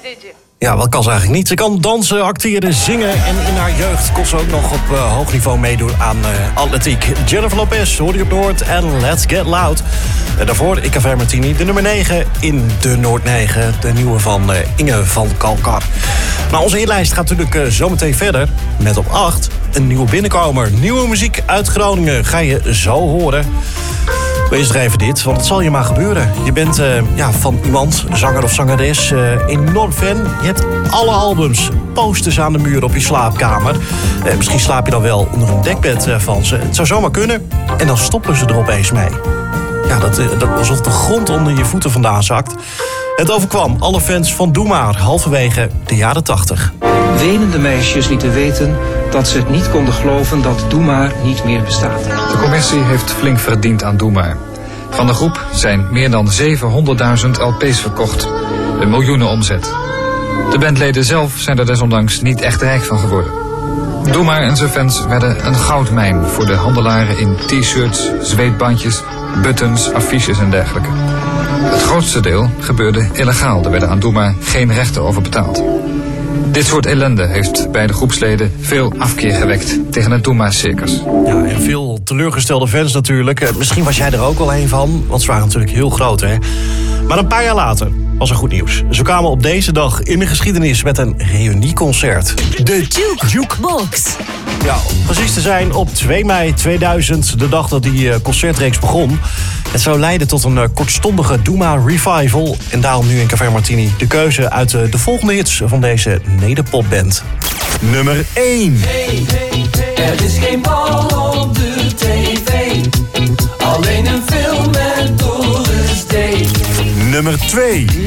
did you? Ja, wat kan ze eigenlijk niet? Ze kan dansen, acteren, zingen en in haar jeugd kon ze ook nog op hoog niveau meedoen aan atletiek. Jennifer Lopez, hoor je op Noord en Let's Get Loud. En daarvoor Café Martini, de nummer 9 in de Noord 9. De nieuwe van Inge van Kalkar. Nou, onze inlijst gaat natuurlijk zometeen verder met op 8 een nieuwe binnenkomer. Nieuwe muziek uit Groningen ga je zo horen. Wees er even dit, want het zal je maar gebeuren. Je bent van iemand, zanger of zangeres, enorm fan. Je hebt alle albums, posters aan de muur op je slaapkamer. Misschien slaap je dan wel onder een dekbed van ze. Het zou zomaar kunnen. En dan stoppen ze er opeens mee. Ja, dat alsof de grond onder je voeten vandaan zakt. Het overkwam alle fans van Doe Maar halverwege de jaren 80. Wenende meisjes lieten weten dat ze het niet konden geloven dat Doe Maar niet meer bestaat. De commissie heeft flink verdiend aan Doe Maar. Van de groep zijn meer dan 700.000 LP's verkocht. Een miljoenen omzet. De bandleden zelf zijn er desondanks niet echt rijk van geworden. Doe Maar en zijn fans werden een goudmijn voor de handelaren in t-shirts, zweetbandjes, buttons, affiches en dergelijke. Het grootste deel gebeurde illegaal. Er werden aan Doe Maar geen rechten over betaald. Dit soort ellende heeft bij de groepsleden veel afkeer gewekt tegen het Doe Maar circus. Ja, en veel teleurgestelde fans natuurlijk. Misschien was jij er ook wel een van, want ze waren natuurlijk heel groot, hè. Maar een paar jaar later was er goed nieuws. Ze kwamen op deze dag in de geschiedenis met een reunieconcert. De Jukebox. Ja, om precies te zijn op 2 mei 2000, de dag dat die concertreeks begon. Het zou leiden tot een kortstondige Doe Maar revival. En daarom nu in Café Martini de keuze uit de volgende hits van deze nederpopband. Nummer 1. Er is geen bal op de tv, alleen een film met Doris Day. Nummer 2.